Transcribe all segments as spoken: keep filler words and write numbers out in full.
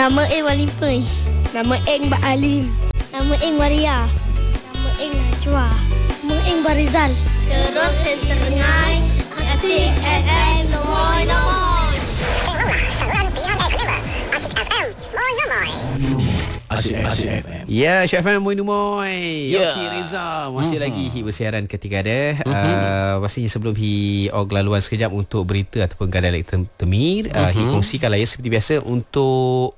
Nama Eng Walimpai. Nama Eng Bak Alim. Nama Eng Waria. Nama Eng Najwa. Nama Eng Barizal. Terus setengah Asyik F M Nomor-Nomor. Asyik F M Nomor-Nomor. Asyik Asyik F M. Ya, Asyik F M Moin Numoy. Ya. Yoki Reza masih Mhm. lagi hi bersiaran ketika ada. Mhm. Uh, pastinya sebelum hi og laluan sekejap untuk berita ataupun dialek tem- Temir, uh, hi Mhm. kongsikanlah ya seperti biasa untuk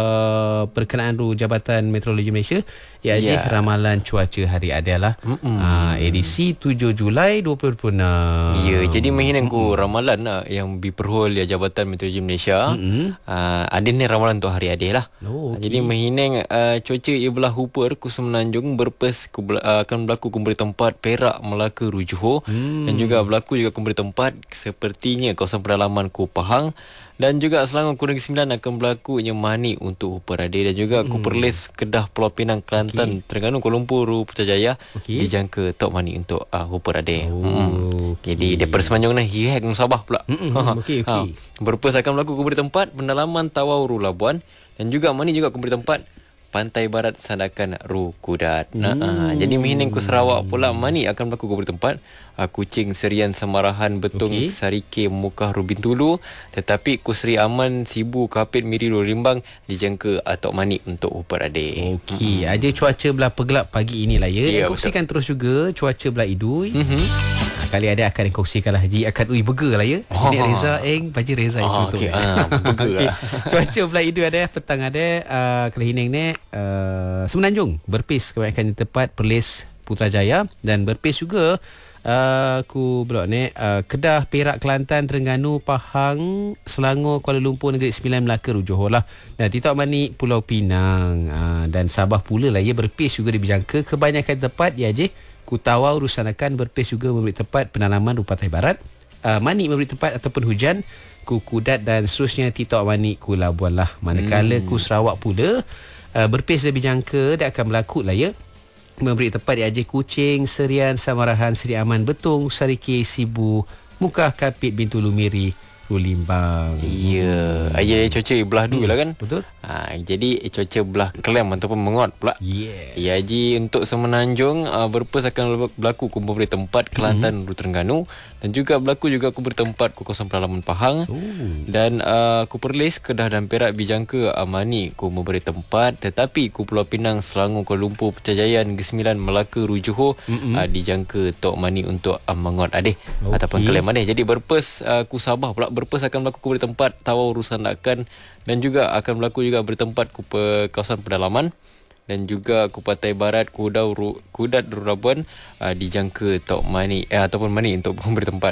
uh, berkenaan ru Jabatan Meteorologi Malaysia, ia Ya. yeah. ramalan cuaca hari adalah uh, edisi tujuh Julai dua ribu dua puluh enam. Ya, jadi mahinan ku ramalan lah yang diperhol ya Jabatan Meteorologi Malaysia. Mm-mm. Uh, ada ni ramalan untuk hari adil lah. Oh, okey. Jadi mahinan uh, cuaca ia belah hupur ku Semenanjung berpes ku, uh, akan berlaku kumpul tempat Perak, Melaka, Johor Hmm. dan juga berlaku juga kumpul tempat sepertinya kawasan pedalaman ku Pahang. Dan juga Selangor Kurang Sembilan akan berlakunya mani untuk Upper Adir. Dan juga hmm. Perlis, Kedah, Pulau Pinang, Kelantan, okay. Terengganu, Kuala Lumpur, Putrajaya okay. dijangka tok mani untuk uh, Upper Adir. Oh, hmm. okay. Jadi daripada Semenanjung ni hihek dengan Sabah pula. Mm-mm, okey, okey. Ha. Berpes akan berlaku kumpul tempat pendalaman Tawau, Labuan. Dan juga mani juga kumpul tempat Pantai Barat, Sandakan, Ru Kudat. Hmm. Nah, uh, jadi mihining ku Sarawak pula mani akan berlaku kumpul tempat uh, Kuching, Serian, Samarahan, Betong, Okey. Sarike, Mukah, Rubin Tulu. Tetapi Kusri Aman, Sibu, Kapit, Miri, Limbang dijangka atok mani untuk Upper Adir. Okey, ada cuaca belah pergelap pagi inilah ya. Ya, Yeah, kongsikan terus juga cuaca belah Idui. Mhm. Ha, kali ada akan kongsikan lah Haji akan ui burger lah ya. Jadi Oh. Reza Eng, Haji Reza itu Oh, tu. okey. Ah, burger Okey. lah. Cuaca belah Idui ada, petang ada, uh, kalau hining ni uh, Semenanjung berpis kebanyakan tempat, Perlis, Putrajaya dan berpis juga Uh, ku blok ni uh, Kedah, Perak, Kelantan, Terengganu, Pahang, Selangor, Kuala Lumpur, Negeri Sembilan, Melaka, Johor lah. Dan Titok Mani, Pulau Pinang uh, dan Sabah pula lah ya, berpis juga dijangka kebanyakan tempat ya je. Ku Tawau, Rusanakan berpis juga memberi tempat pendalaman Ru Pantai Barat. Uh, Mani memberi tempat ataupun hujan Ku Kudat dan seterusnya Titok Mani, Ku Labuan lah. Manakala hmm. Ku Sarawak pula uh, berpis lebih jangka dan akan berlaku lah ya, memberi tempat di Aceh, Kuching, Serian, Samarahan, Seri Aman, Betong, Sarike, Sibu, Mukah, Kapit, Bintulu, Miri, Rulimbang. Ya, ayah cuaca belah dua Hmm, lah kan. betul. Ha, jadi cuaca belah Kelam ataupun Mengot pula. Yes. Ya, Haji untuk Semenanjung uh, berpes akan berlaku kumpul tempat Kelantan, mm-hmm. Terengganu dan juga berlaku juga kumpul tempat ku kawasan pedalaman Pahang. Oh. Dan uh, ku Perlis, Kedah dan Perak dijangka amani ku memberi tempat, tetapi ku Pulau Pinang, Selangor, Kuala Lumpur, Putrajaya, Negeri Sembilan, Melaka, Johor mm-hmm. uh, dijangka tok mani untuk uh, Mengot Adeh okay. ataupun Kelam Adeh. Jadi berpes uh, ku Sabah pula berpes akan berlaku ku tempat Tawau, Rusanakan dan juga akan berlaku juga bertempat ku pe, kawasan pedalaman dan juga ku Pantai Barat, Kudau, Ru, Kudat, Labuan uh, dijangka tok mani eh, ataupun mani untuk memberi tempat.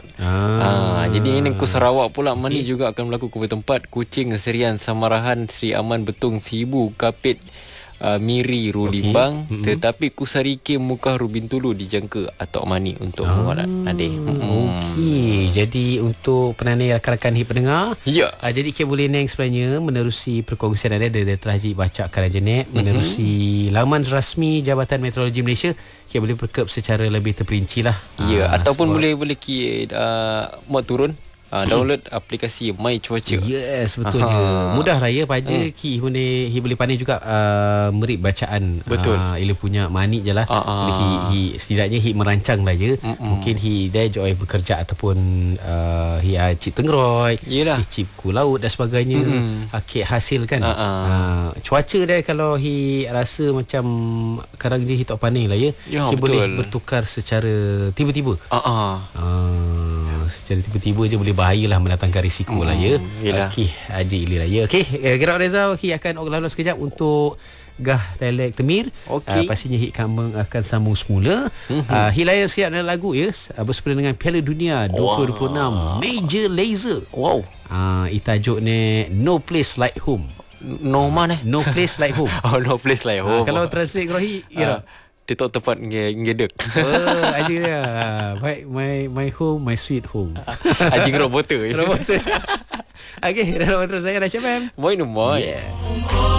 Ah. Ah, jadi ini ku Sarawak pula mani Okay. juga akan berlaku ku tempat Kuching, Serian, Samarahan, Seri Aman, Betong, Sibu, Kapit, uh, Miri, Rulimbang. Okay. Mm-hmm. Tetapi ku Sarike, Mukah, Rubin Tulu dijangka atok mani untuk ah. Menguat Adeh. Okey, jadi untuk penani rakan-rakan hip pendengar, Ya. uh, jadi kita boleh neng sebenarnya menerusi perkongsian anda dia telah Haji bacakan aja nek, menerusi mm-hmm. laman rasmi Jabatan Meteorologi Malaysia, kita boleh perkep secara lebih terperinci lah. Ya, Ah, ataupun sebab- boleh boleh ki uh, mod turun uh, download aplikasi My Cuaca. Yes, betul Aha. je. Mudah lah ya Paja. Hmm. Ki boleh hi boleh pandai juga uh, merit bacaan. Betul. Uh, ia punya manik je lah. Ah, ah. Boleh hi, hi setidaknya hi merancang lah je. Mm-mm. Mungkin hi dia joy bekerja ataupun uh, hi uh, cip tengroy, Yelah. hi cip ku laut dan sebagainya. Mm-mm. Akik hasil kan. Ah, ah. Uh, cuaca dia kalau hi rasa macam kadang je hi tak pandai lah ya. Ya, Hi betul. boleh bertukar secara tiba-tiba. Ah ah. Ah, secara tiba-tiba je boleh bahayalah mendatangkan risiko Hmm, lah ya. yelah. Okey, Haji Ili lah ya. Okey, eh, Gerak Reza okay, akan lalu sekejap untuk Gah Dialek Temir. Okey. Uh, pastinya Hik Kambing akan sambung semula. Mm-hmm. Uh, Hilaya siap dengan lagu ya. Uh, bersempena dengan Piala Dunia dua ribu dua puluh enam Major Lazer. Wow. Uh, itajuk ni No Place Like Home. No man eh. No Place Like Home. Oh, no place like Uh, home. kalau translate Rohi, kira. uh, Titok tempat ngedek. Oh, aja dia. Uh, my, my my home, my sweet home. Anjing roboter. Robot. Okey, dalam terus saya dah C M M. Moi no moi. Yeah.